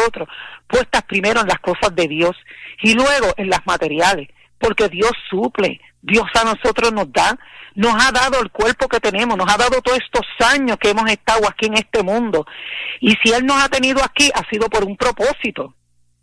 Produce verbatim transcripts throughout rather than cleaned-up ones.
nosotros puestas primero en las cosas de Dios y luego en las materiales, porque Dios suple, Dios a nosotros nos da, nos ha dado el cuerpo que tenemos, nos ha dado todos estos años que hemos estado aquí en este mundo, y si Él nos ha tenido aquí ha sido por un propósito,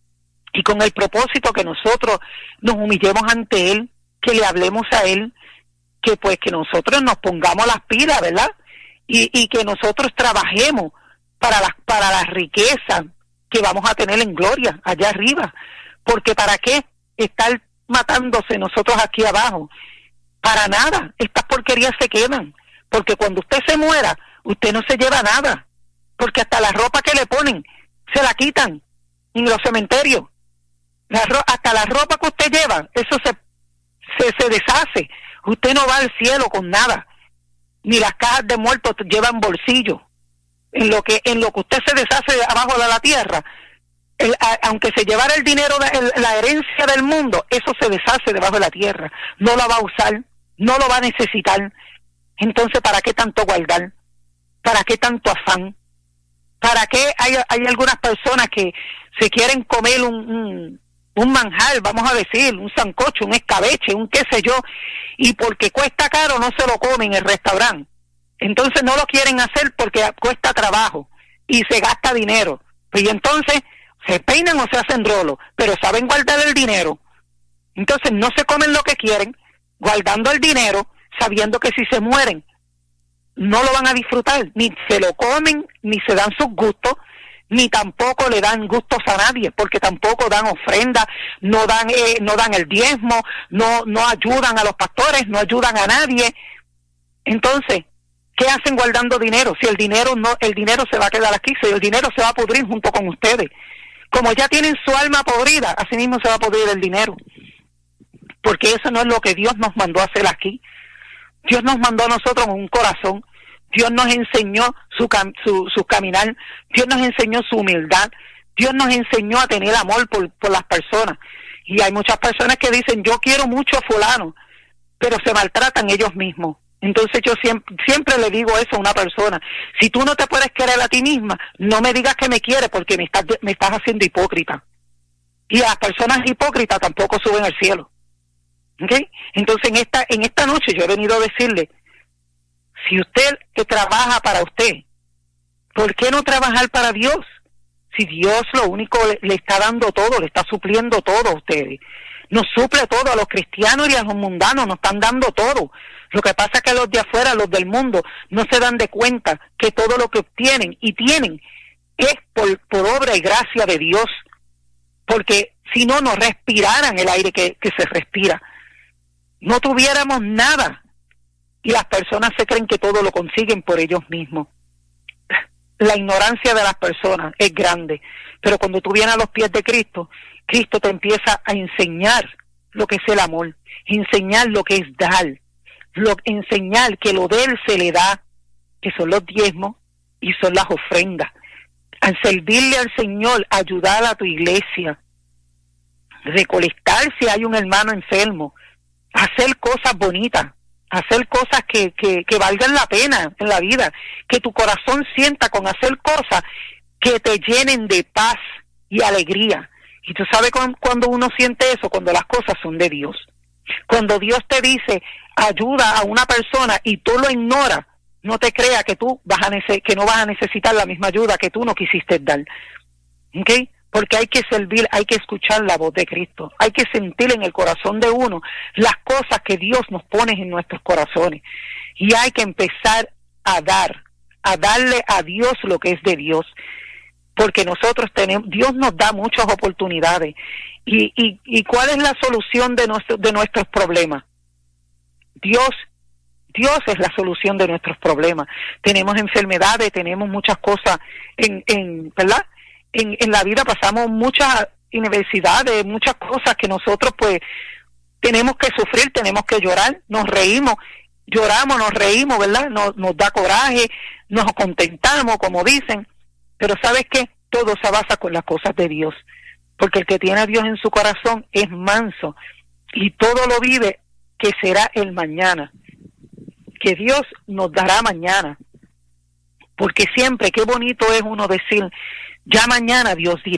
y con el propósito que nosotros nos humillemos ante Él, que le hablemos a Él, que pues que nosotros nos pongamos las pilas, ¿verdad? Y, y que nosotros trabajemos para las para las riquezas que vamos a tener en gloria allá arriba, porque ¿para qué estar matándose nosotros aquí abajo? Para nada, estas porquerías se quedan, porque cuando usted se muera, usted no se lleva nada, porque hasta la ropa que le ponen se la quitan en los cementerios, la ro- hasta la ropa que usted lleva, eso se, se se deshace, usted no va al cielo con nada, ni las cajas de muertos llevan bolsillo, en lo que en lo que usted se deshace abajo de la tierra. El, a, aunque se llevara el dinero, de, el, la herencia del mundo, eso se deshace debajo de la tierra, no la va a usar, no lo va a necesitar. Entonces, ¿para qué tanto guardar? ¿Para qué tanto afán? ¿Para qué hay, hay algunas personas que se quieren comer un, un, un manjar, vamos a decir, un sancocho, un escabeche, un qué sé yo, y porque cuesta caro no se lo comen en el restaurante? Entonces no lo quieren hacer porque cuesta trabajo y se gasta dinero. Pues y entonces se peinan o se hacen rolo, pero saben guardar el dinero. Entonces no se comen lo que quieren, guardando el dinero, sabiendo que si se mueren no lo van a disfrutar, ni se lo comen, ni se dan sus gustos, ni tampoco le dan gustos a nadie, porque tampoco dan ofrenda, no dan eh, no dan el diezmo, no no ayudan a los pastores, no ayudan a nadie. Entonces, ¿qué hacen guardando dinero? Si el dinero no, el dinero se va a quedar aquí, si el dinero se va a pudrir junto con ustedes. Como ya tienen su alma podrida, así mismo se va a pudrir el dinero. Porque eso no es lo que Dios nos mandó a hacer aquí. Dios nos mandó a nosotros un corazón. Dios nos enseñó su, cam, su, su caminar. Dios nos enseñó su humildad. Dios nos enseñó a tener amor por, por las personas. Y hay muchas personas que dicen, yo quiero mucho a fulano, pero se maltratan ellos mismos. Entonces yo siempre, siempre le digo eso a una persona: si tú no te puedes querer a ti misma, no me digas que me quieres, porque me estás, me estás haciendo hipócrita. Y las personas hipócritas tampoco suben al cielo. ¿Okay? Entonces en esta, en esta noche yo he venido a decirle, si usted que trabaja para usted, ¿por qué no trabajar para Dios? Si Dios lo único le, le está dando todo, le está supliendo todo a ustedes. Nos suple todo, a los cristianos y a los mundanos nos están dando todo. Lo que pasa es que los de afuera, los del mundo, no se dan de cuenta que todo lo que obtienen y tienen es por, por obra y gracia de Dios, porque si no, no respiraran el aire que, que se respira. No tuviéramos nada, y las personas se creen que todo lo consiguen por ellos mismos. La ignorancia de las personas es grande, pero cuando tú vienes a los pies de Cristo, Cristo te empieza a enseñar lo que es el amor, enseñar lo que es dar, lo, enseñar que lo de Él se le da, que son los diezmos y son las ofrendas. Al servirle al Señor, ayudar a tu iglesia, recolectar si hay un hermano enfermo, hacer cosas bonitas, hacer cosas que, que, que valgan la pena en la vida, que tu corazón sienta con hacer cosas que te llenen de paz y alegría. Y tú sabes cuando uno siente eso, cuando las cosas son de Dios. Cuando Dios te dice, ayuda a una persona y tú lo ignoras, no te creas que tú vas a nece- que no vas a necesitar la misma ayuda que tú no quisiste dar. ¿Ok? Porque hay que servir, hay que escuchar la voz de Cristo, hay que sentir en el corazón de uno las cosas que Dios nos pone en nuestros corazones, y hay que empezar a dar, a darle a Dios lo que es de Dios, porque nosotros tenemos, Dios nos da muchas oportunidades, y, y, y ¿cuál es la solución de, nuestro, de nuestros problemas? Dios, Dios es la solución de nuestros problemas. Tenemos enfermedades, tenemos muchas cosas en, en ¿verdad? En, en la vida pasamos muchas universidades, muchas cosas que nosotros pues tenemos que sufrir, tenemos que llorar, nos reímos, lloramos, nos reímos, ¿verdad? Nos, nos da coraje, nos contentamos, como dicen, pero ¿sabes qué? Todo se basa con las cosas de Dios, porque el que tiene a Dios en su corazón es manso y todo lo vive, que será el mañana, que Dios nos dará mañana, porque siempre, qué bonito es uno decir, ya mañana Dios dirá.